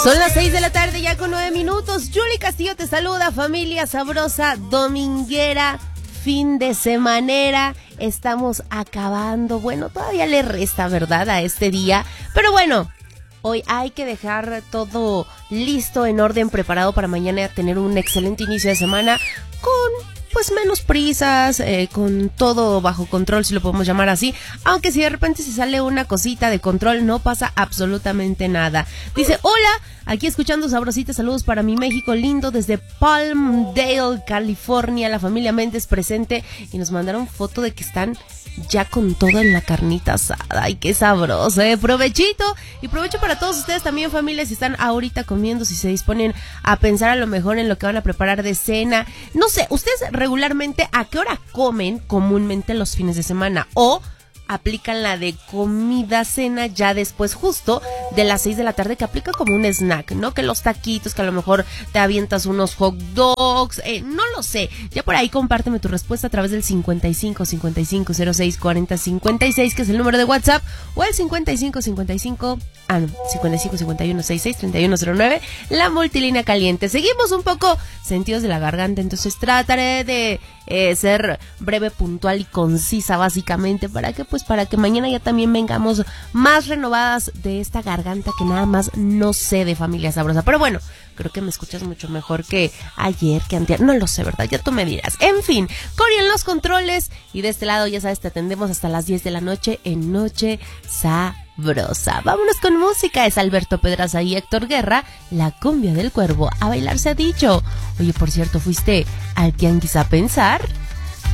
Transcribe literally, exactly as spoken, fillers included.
Son las seis de la tarde ya con nueve minutos. Yuli Castillo te saluda, familia sabrosa, dominguera, fin de semanera. Estamos acabando, bueno, todavía le resta, ¿verdad?, a este día. Pero bueno, hoy hay que dejar todo listo, en orden, preparado para mañana tener un excelente inicio de semana con, pues, menos prisas, eh, con todo bajo control, si lo podemos llamar así. Aunque si de repente se sale una cosita de control, no pasa absolutamente nada. Dice, hola, aquí escuchando Sabrosita, saludos para mi México lindo desde Palmdale, California. La familia Méndez presente y nos mandaron foto de que están ya con todo en la carnita asada. Ay, qué sabroso, eh. Provechito. Y provecho para todos ustedes también, familia, si están ahorita comiendo, si se disponen a pensar a lo mejor en lo que van a preparar de cena. No sé, ustedes regularmente, ¿a qué hora comen comúnmente los fines de semana? O aplican la de comida, cena, ya después justo de las seis de la tarde, que aplica como un snack, ¿no? Que los taquitos, que a lo mejor te avientas unos hot dogs, eh, no lo sé. Ya por ahí compárteme tu respuesta a través del cincuenta y cinco, cincuenta y cinco, cero seis, cuarenta, cincuenta y seis, que es el número de WhatsApp, o el cincuenta y cinco, cincuenta y cinco, ah, no, cincuenta y cinco, cincuenta y uno, sesenta y seis, treinta y uno cero nueve, la multilínea caliente. Seguimos un poco sentidos de la garganta, entonces trataré de eh, ser breve, puntual y concisa, básicamente, para que pues para que mañana ya también vengamos más renovadas de esta garganta que nada más no sé, de familia sabrosa. Pero bueno, creo que me escuchas mucho mejor que ayer, que antes, no lo sé, ¿verdad? Ya tú me dirás. En fin, Cori en los controles, y de este lado, ya sabes, te atendemos hasta las diez de la noche en Noche Sabrosa. Vámonos con música. Es Alberto Pedraza y Héctor Guerra, La Cumbia del Cuervo. A bailar se ha dicho. Oye, por cierto, ¿fuiste al tianguis a pensar?